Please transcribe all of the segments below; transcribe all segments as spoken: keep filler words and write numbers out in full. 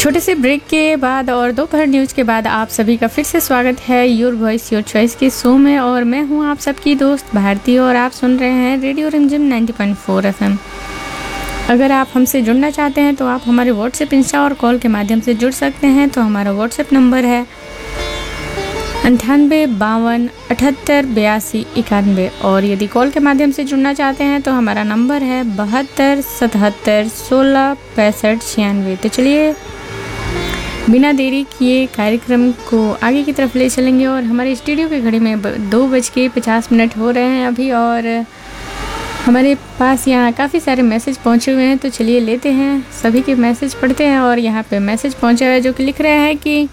छोटे से ब्रेक के बाद और दोपहर न्यूज़ के बाद आप सभी का फिर से स्वागत है योर वॉइस योर चॉइस के शो में। और मैं हूं आप सबकी दोस्त भारती और आप सुन रहे हैं रेडियो रिमझिम नाइंटी पॉइंट फोर एफएम। अगर आप हमसे जुड़ना चाहते हैं तो आप हमारे व्हाट्सएप, इंस्टा और कॉल के माध्यम से जुड़ सकते हैं। तो हमारा व्हाट्सएप नंबर है अंठानवे बावन अठहत्तर बयासी इक्यानवे और यदि कॉल के माध्यम से जुड़ना चाहते हैं तो हमारा नंबर है बहत्तर सतहत्तर सोलह पैंसठ छियानवे। तो चलिए बिना देरी किए कार्यक्रम को आगे की तरफ ले चलेंगे और हमारे स्टूडियो की घड़ी में दो बज के पचास मिनट हो रहे हैं अभी और हमारे पास यहाँ काफ़ी सारे मैसेज पहुँचे हुए हैं। तो चलिए लेते हैं, सभी के मैसेज पढ़ते हैं। और यहाँ पे मैसेज पहुँचा हुआ है जो कि लिख रहे हैं कि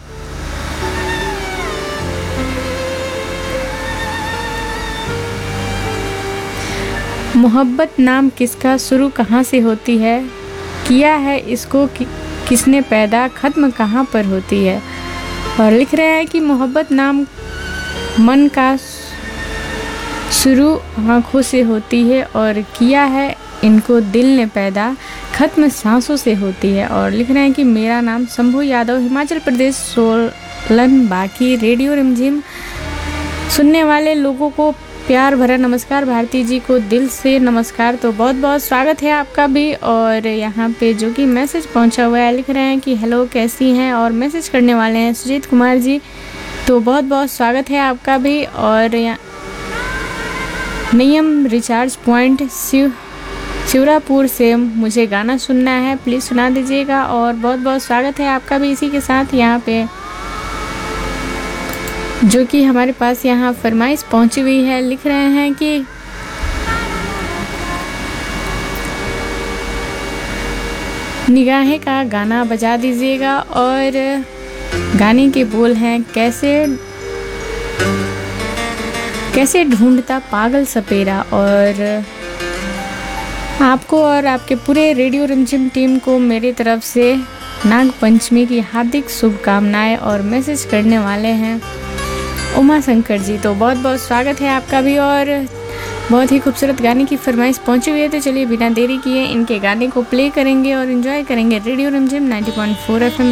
मोहब्बत नाम किसका, शुरू कहाँ से होती है, किया है इसको कि, किसने पैदा, ख़त्म कहाँ पर होती है। और लिख रहे हैं कि मोहब्बत नाम मन का शुरू आँखों से होती है और किया है इनको दिल ने पैदा, ख़त्म सांसों से होती है। और लिख रहे हैं कि मेरा नाम शंभू यादव, हिमाचल प्रदेश, सोलन। बाकी रेडियो रिमझिम सुनने वाले लोगों को प्यार भरा नमस्कार। भारती जी को दिल से नमस्कार। तो बहुत बहुत स्वागत है आपका भी। और यहाँ पे जो कि मैसेज पहुँचा हुआ है लिख रहे हैं कि हेलो कैसी हैं, और मैसेज करने वाले हैं सुजीत कुमार जी। तो बहुत बहुत स्वागत है आपका भी। और नियम रिचार्ज पॉइंट शिव शिवरापुर से मुझे गाना सुनना है, प्लीज़ सुना दीजिएगा। और बहुत बहुत स्वागत है आपका भी इसी के साथ। यहाँ पे जो कि हमारे पास यहाँ फरमाइश पहुँची हुई है, लिख रहे हैं कि निगाहें का गाना बजा दीजिएगा। और गाने के बोल हैं कैसे कैसे ढूंढता पागल सपेरा। और आपको और आपके पूरे रेडियो रिमझिम टीम को मेरी तरफ से नाग पंचमी की हार्दिक शुभकामनाएं। और मैसेज करने वाले हैं उमा शंकर जी। तो बहुत बहुत स्वागत है आपका भी। और बहुत ही खूबसूरत गाने की फरमाइश पहुंची हुई है। तो चलिए बिना देरी किए इनके गाने को प्ले करेंगे और एंजॉय करेंगे रेडियो रिमझिम नाइंटी पॉइंट फोर एफएम